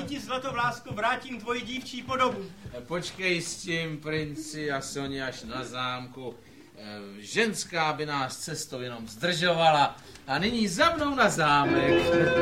ti, Zlatovlásku, vrátím tvoji dívčí podobu. Počkej s tím, princi a Soně, až na zámku. Ženská by nás cestou jenom zdržovala a nyní za mnou na zámek.